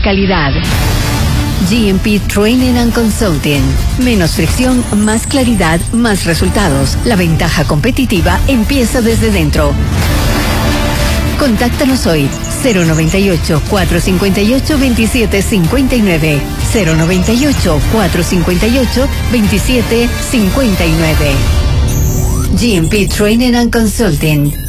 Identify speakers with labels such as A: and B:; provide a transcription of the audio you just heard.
A: calidad. GMP Training and Consulting. Menos fricción, más claridad, más resultados. La ventaja competitiva empieza desde dentro. Contáctanos hoy. 098-458-2759. 098-458-2759. GMP Training and Consulting.